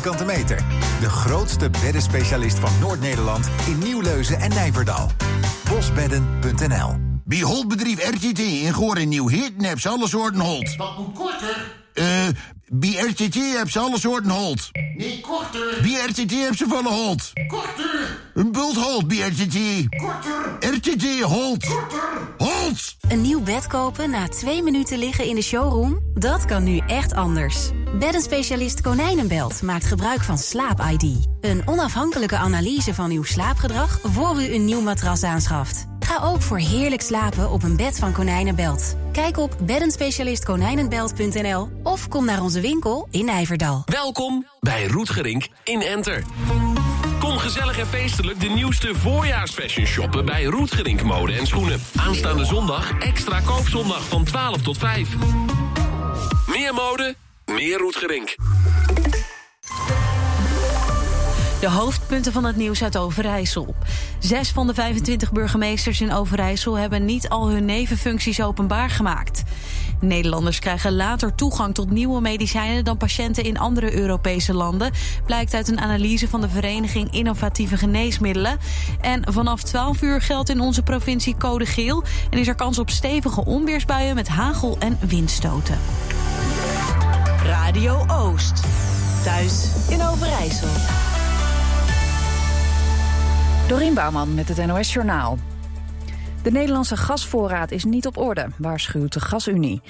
vierkante meter. De grootste beddenspecialist van Noord-Nederland in Nieuwleuzen en Nijverdal. Bosbedden.nl. Bij Holtbedrijf RTT in Goor en Nieuw-Heerten hebben ze alle soorten holt. Dat moet korter. Bij RTT hebben ze alle soorten holt. Nee, korter. Bij RTT hebben ze volle holt. Korter. Een bult holt bij RTT. Korter. RTT holt. Korter. Holt! Een nieuw bed kopen na 2 minuten liggen in de showroom? Dat kan nu echt anders. Beddenspecialist Konijnenbelt maakt gebruik van Slaap-ID. Een onafhankelijke analyse van uw slaapgedrag voor u een nieuw matras aanschaft. Ga ook voor heerlijk slapen op een bed van Konijnenbelt. Kijk op beddenspecialistkonijnenbelt.nl of kom naar onze winkel in Nijverdal. Welkom bij Roetgerink in Enter. Kom gezellig en feestelijk de nieuwste voorjaarsfashion shoppen bij Roetgerink Mode en Schoenen. Aanstaande zondag extra koopzondag van 12 tot 5. Meer mode, meer Roetgerink. De hoofdpunten van het nieuws uit Overijssel. 6 van de 25 burgemeesters in Overijssel hebben niet al hun nevenfuncties openbaar gemaakt. Nederlanders krijgen later toegang tot nieuwe medicijnen dan patiënten in andere Europese landen, blijkt uit een analyse van de Vereniging Innovatieve Geneesmiddelen. En vanaf 12 uur geldt in onze provincie code geel en is er kans op stevige onweersbuien met hagel en windstoten. Radio Oost. Thuis in Overijssel. Dorien Bouwman met het NOS Journaal. De Nederlandse gasvoorraad is niet op orde, waarschuwt de Gasunie.